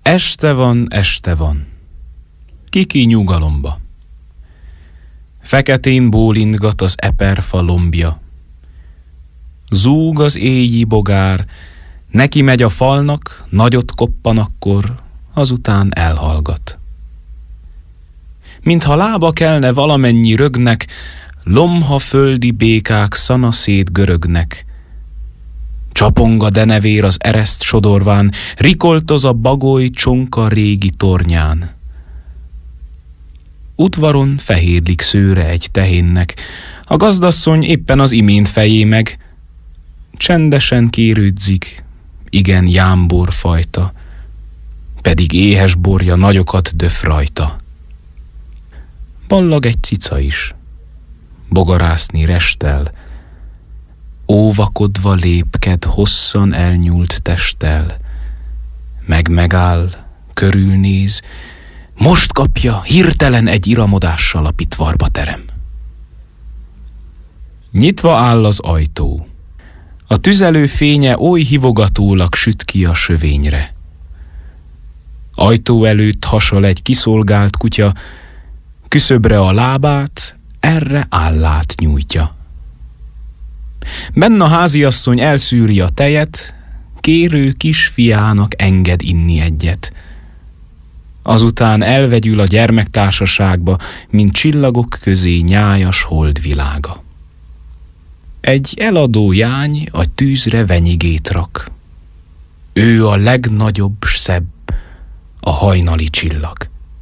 Este van, kiki nyugalomba. Feketén bólintgat az eperfa lombja. Zúg az éji bogár, neki megy a falnak, nagyot koppan akkor, azután elhallgat. Mintha lába kelne valamennyi rögnek, lomha földi békák szanaszét görögnek. Csapong a denevér az ereszt sodorván, rikoltoz a bagoly csonka régi tornyán. Udvaron fehérlik szőre egy tehénnek, a gazdasszony éppen az imént fejé meg. Csendesen kérődzik, igen jámbor fajta, pedig éhes borja nagyokat döf rajta. Ballag egy cica is, bogarászni restel, óvakodva lépked hosszan elnyúlt testtel. Megáll, körülnéz, most kapja, hirtelen egy iramodással a pitvarba terem. Nyitva áll az ajtó. A tüzelő fénye oly hívogatólag süt ki a sövényre. Ajtó előtt hasal egy kiszolgált kutya, küszöbre a lábát, erre állát nyújtja. Benn a háziasszony elszűri a tejet, kérő kisfiának enged inni egyet. Azután elvegyül a gyermektársaságba, mint csillagok közé nyájas holdvilága. Egy eladó jány a tűzre venyigét rak. Ő a legnagyobb s szebb, a hajnali csillag.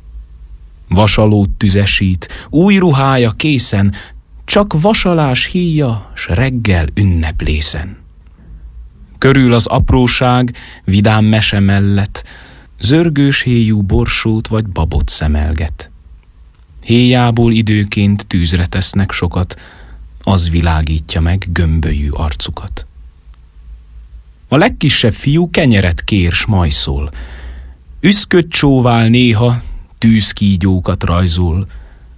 Vasalót tüzesít, új ruhája készen, csak vasalás híja, s reggel ünneplészen. Körül az apróság, vidám mese mellett, zörgős héjú borsót vagy babot szemelget. Héjából időként tűzre tesznek sokat, az világítja meg gömbölyű arcukat. A legkisebb fiú kenyeret kér, s majszol. Üszköt csóvál néha, tűzkígyókat rajzol.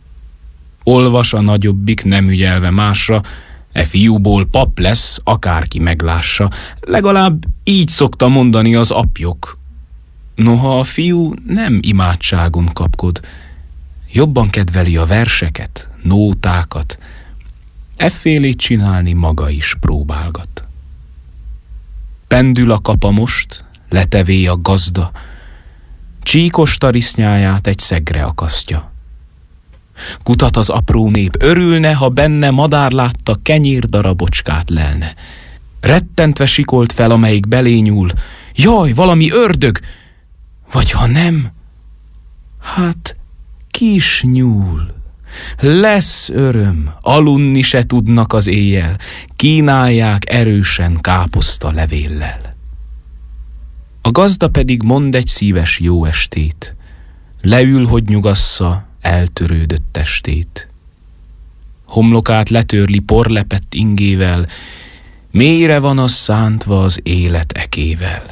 Olvas a nagyobbik, nem ügyelve másra, e fiúból pap lesz, akárki meglássa. Legalább így szokta mondani az apjok. Noha a fiú nem imádságon kapkod, jobban kedveli a verseket, nótákat, effélét csinálni maga is próbálgat. Pendül a kapa most, letevé a gazda, csíkos tarisznyáját egy szegre akasztja. Kutat az apró nép, örülne, ha benne madár látta, kenyérdarabocskát lelne. Rettentve sikolt fel, amelyik belé nyúl. Jaj, valami ördög! Vagy ha nem, hát kis nyúl. Lesz öröm, aludni se tudnak az éjjel, kínálják erősen káposzta levéllel. A gazda pedig mond egy szíves jó estét, leül, hogy nyugassza eltörődött testét. Homlokát letörli porlepett ingével, mélyre van az szántva az élet ekével.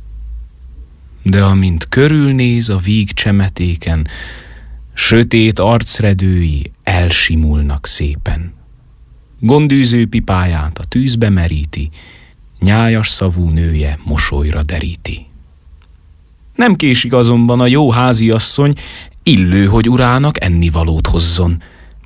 De amint körülnéz a víg csemetéken, sötét arcredői elsimulnak szépen. Gondűző pipáját a tűzbe meríti, nyájas szavú nője mosolyra deríti. Nem késik azonban a jó háziasszony, illő, hogy urának ennivalót hozzon.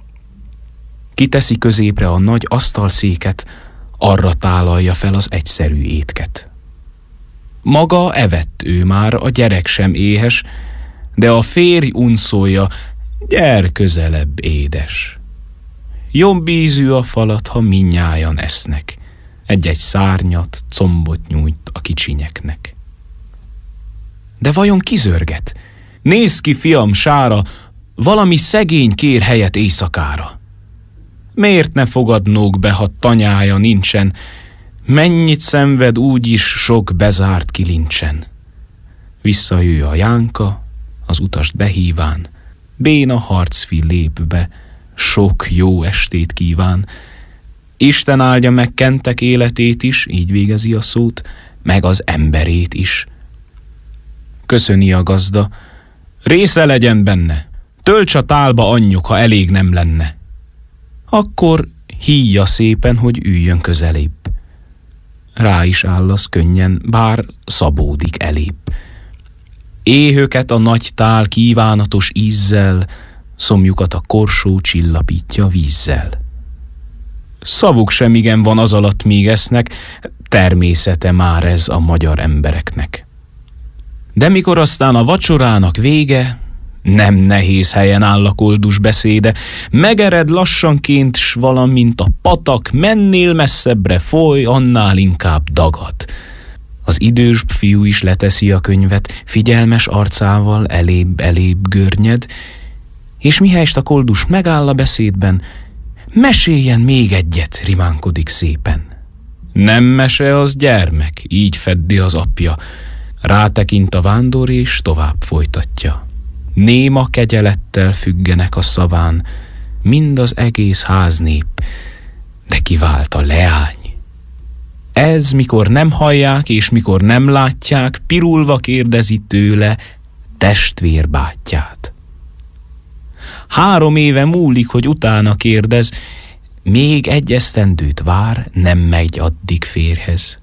Kiteszi középre a nagy asztalszéket, arra tálalja fel az egyszerű étket. Maga evett ő már, a gyerek sem éhes, de a férj unszolja, gyere közelebb, édes. Jobb ízű a falat, ha mindnyájan esznek. Egy-egy szárnyat, combot nyújt a kicsinyeknek. De vajon kizörget? Nézd ki, fiam, sára, valami szegény kér helyet éjszakára. Miért ne fogadnók be, ha tanyája nincsen? Mennyit szenved úgyis sok bezárt kilincsen. Visszajöjj a jánka, az utast behíván, béna harcfi lép be, sok jó estét kíván. Isten áldja meg kentek életét is, így végezi a szót, meg az emberét is. Köszöni a gazda, része legyen benne, tölts a tálba anyjuk, ha elég nem lenne. Akkor híja szépen, hogy üljön közelébb. Rá is állasz könnyen, bár szabódik elébb. Éhöket a nagy tál kívánatos ízzel, szomjukat a korsó csillapítja vízzel. Szavuk sem igen van az alatt, míg esznek, természete már ez a magyar embereknek. De mikor aztán a vacsorának vége, nem nehéz helyen áll a koldus beszéde, megered lassanként, s valamint a patak, mennél messzebbre folyj, annál inkább dagad. Az idős fiú is leteszi a könyvet, figyelmes arcával elébb görnyed, és mihelyest a koldus megáll a beszédben, meséljen még egyet, rimánkodik szépen. Nem mese, az gyermek, így feddi az apja, rátekint a vándor és tovább folytatja. Néma kegyelettel függenek a szaván, mind az egész háznép, de kivált a leány. Ez, mikor nem hallják és mikor nem látják, pirulva kérdezi tőle testvérbátyját. 3 éve múlik, hogy utána kérdez, még egy esztendőt vár, nem megy addig férhez.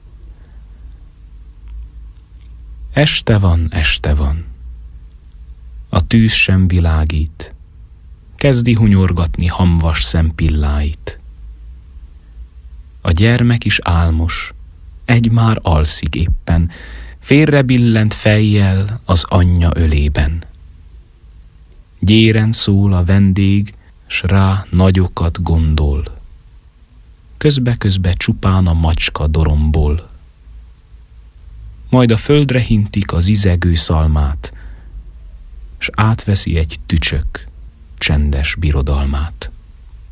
Este van. A tűz sem világít, kezdi hunyorgatni hamvas szempilláit. A gyermek is álmos, egy már alszik éppen, félrebillent fejjel az anyja ölében. Gyéren szól a vendég, s rá nagyokat gondol. Közbe csupán a macska dorombol. Majd a földre hintik az izegő szalmát, s átveszi egy tücsök csendes birodalmát.